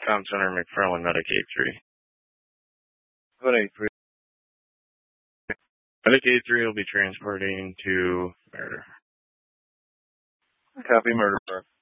Town Center, McFarland, Medic 8-3. What 8-3? Medic 8-3 will be transporting to Murder. Copy, Murder.